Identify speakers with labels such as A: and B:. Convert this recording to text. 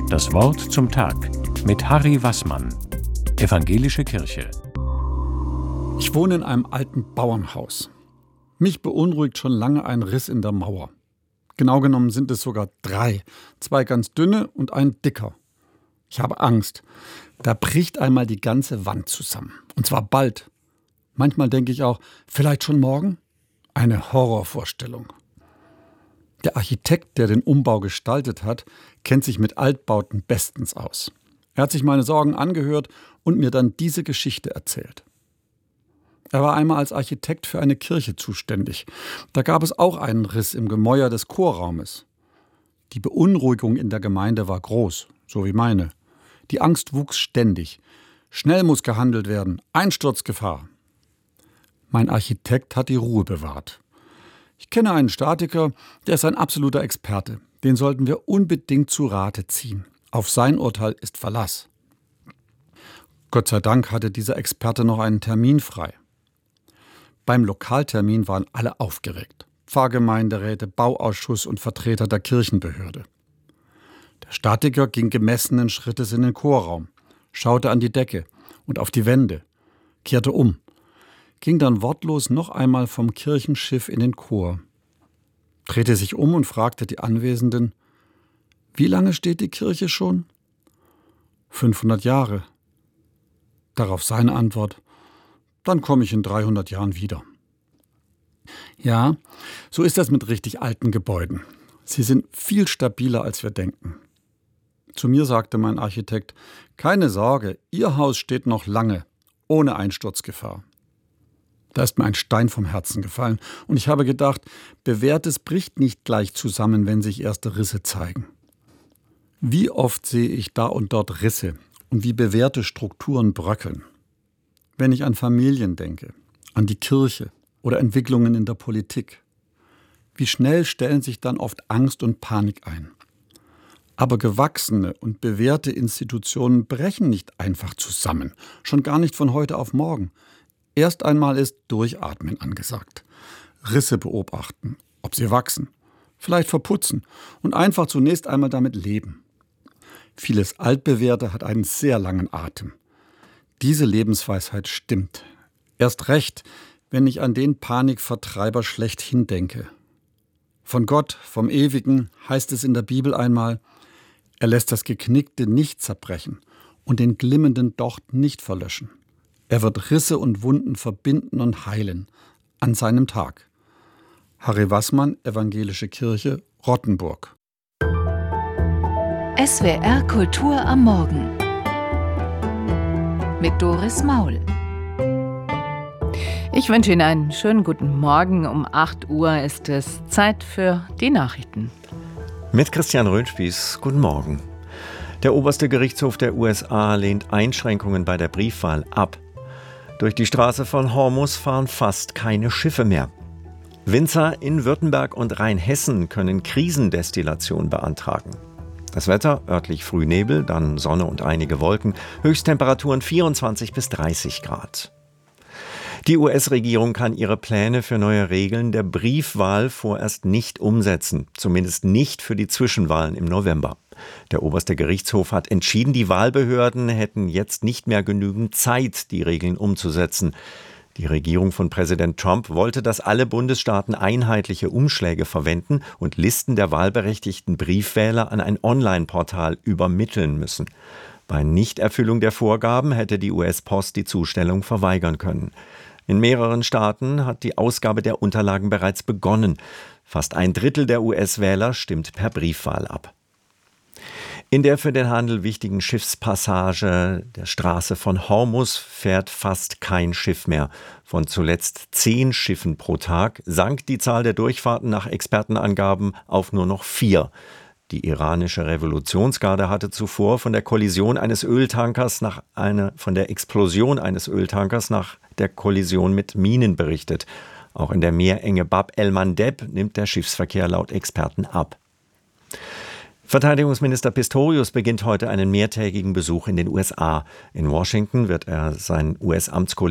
A: Das Wort zum Tag mit Harry Wassmann, Evangelische Kirche.
B: Ich wohne in einem alten Bauernhaus. Mich beunruhigt schon lange ein Riss in der Mauer. Genau genommen sind es sogar 3. 2 ganz dünne und ein dicker. Ich habe Angst. Da bricht einmal die ganze Wand zusammen. Und zwar bald. Manchmal denke ich auch, vielleicht schon morgen? Eine Horrorvorstellung. Der Architekt, der den Umbau gestaltet hat, kennt sich mit Altbauten bestens aus. Er hat sich meine Sorgen angehört und mir dann diese Geschichte erzählt. Er war einmal als Architekt für eine Kirche zuständig. Da gab es auch einen Riss im Gemäuer des Chorraumes. Die Beunruhigung in der Gemeinde war groß, so wie meine. Die Angst wuchs ständig. Schnell muss gehandelt werden, Einsturzgefahr. Mein Architekt hat die Ruhe bewahrt. Ich kenne einen Statiker, der ist ein absoluter Experte. Den sollten wir unbedingt zu Rate ziehen. Auf sein Urteil ist Verlass. Gott sei Dank hatte dieser Experte noch einen Termin frei. Beim Lokaltermin waren alle aufgeregt. Pfarrgemeinderäte, Bauausschuss und Vertreter der Kirchenbehörde. Der Statiker ging gemessenen Schrittes in den Chorraum, schaute an die Decke und auf die Wände, kehrte um, ging dann wortlos noch einmal vom Kirchenschiff in den Chor, drehte sich um und fragte die Anwesenden: Wie lange steht die Kirche schon? 500 Jahre. Darauf seine Antwort: Dann komme ich in 300 Jahren wieder. Ja, so ist das mit richtig alten Gebäuden. Sie sind viel stabiler, als wir denken. Zu mir sagte mein Architekt: Keine Sorge, Ihr Haus steht noch lange, ohne Einsturzgefahr. Da ist mir ein Stein vom Herzen gefallen und ich habe gedacht, Bewährtes bricht nicht gleich zusammen, wenn sich erste Risse zeigen. Wie oft sehe ich da und dort Risse und wie bewährte Strukturen bröckeln. Wenn ich an Familien denke, an die Kirche oder Entwicklungen in der Politik. Wie schnell stellen sich dann oft Angst und Panik ein. Aber gewachsene und bewährte Institutionen brechen nicht einfach zusammen, schon gar nicht von heute auf morgen. Erst einmal ist Durchatmen angesagt. Risse beobachten, ob sie wachsen, vielleicht verputzen und einfach zunächst einmal damit leben. Vieles Altbewährte hat einen sehr langen Atem. Diese Lebensweisheit stimmt. Erst recht, wenn ich an den Panikvertreiber schlechthin denke. Von Gott, vom Ewigen, heißt es in der Bibel einmal: Er lässt das Geknickte nicht zerbrechen und den glimmenden Docht nicht verlöschen. Er wird Risse und Wunden verbinden und heilen an seinem Tag. Harry Wassmann, Evangelische Kirche, Rottenburg.
C: SWR Kultur am Morgen mit Doris Maul.
D: Ich wünsche Ihnen einen schönen guten Morgen. Um 8 Uhr ist es Zeit für die Nachrichten.
E: Mit Christian Röhnspieß, guten Morgen. Der oberste Gerichtshof der USA lehnt Einschränkungen bei der Briefwahl ab. Durch die Straße von Hormuz fahren fast keine Schiffe mehr. Winzer in Württemberg und Rheinhessen können Krisendestillation beantragen. Das Wetter, örtlich Frühnebel, dann Sonne und einige Wolken, Höchsttemperaturen 24 bis 30 Grad. Die US-Regierung kann ihre Pläne für neue Regeln der Briefwahl vorerst nicht umsetzen, zumindest nicht für die Zwischenwahlen im November. Der oberste Gerichtshof hat entschieden, die Wahlbehörden hätten jetzt nicht mehr genügend Zeit, die Regeln umzusetzen. Die Regierung von Präsident Trump wollte, dass alle Bundesstaaten einheitliche Umschläge verwenden und Listen der wahlberechtigten Briefwähler an ein Online-Portal übermitteln müssen. Bei Nichterfüllung der Vorgaben hätte die US-Post die Zustellung verweigern können. In mehreren Staaten hat die Ausgabe der Unterlagen bereits begonnen. Fast 1/3 der US-Wähler stimmt per Briefwahl ab. In der für den Handel wichtigen Schiffspassage der Straße von Hormuz fährt fast kein Schiff mehr. Von zuletzt 10 Schiffen pro Tag sank die Zahl der Durchfahrten nach Expertenangaben auf nur noch 4. Die iranische Revolutionsgarde hatte zuvor von der Explosion eines Öltankers nach der Kollision mit Minen berichtet. Auch in der Meerenge Bab el-Mandeb nimmt der Schiffsverkehr laut Experten ab. Verteidigungsminister Pistorius beginnt heute einen mehrtägigen Besuch in den USA. In Washington wird er seinen US-Amtskollegen